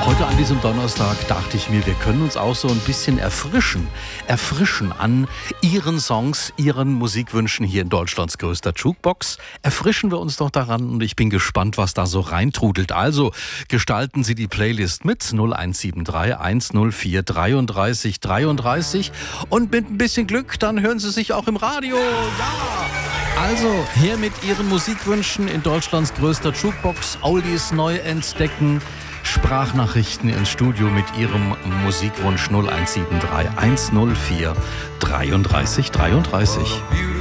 Heute an diesem Donnerstag dachte ich mir, wir können uns auch so ein bisschen erfrischen an Ihren Songs, Ihren Musikwünschen hier in Deutschlands größter Jukebox. Erfrischen wir uns doch daran und ich bin gespannt, was da so reintrudelt. Also gestalten Sie die Playlist mit 0173 104 33 33 und mit ein bisschen Glück, dann hören Sie sich auch im Radio. Ja! Also her mit Ihren Musikwünschen in Deutschlands größter Jukebox. Oldies neu entdecken. Sprachnachrichten ins Studio mit Ihrem Musikwunsch 0173 104 33 33.